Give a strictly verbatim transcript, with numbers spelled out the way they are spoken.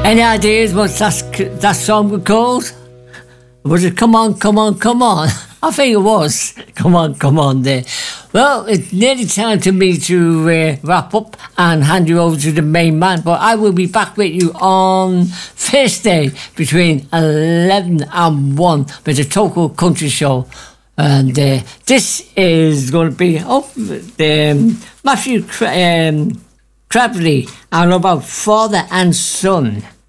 Any ideas what that, that song was called? Was it Come On, Come On, Come On? I think it was. Come on, come on there. Well, it's nearly time to me to uh, wrap up and hand you over to the main man. But I will be back with you on Thursday between eleven and one with the Total Country Show. And uh, this is going to be oh, the, um, Matthew Cra- um, Crabtree and about Father and Son.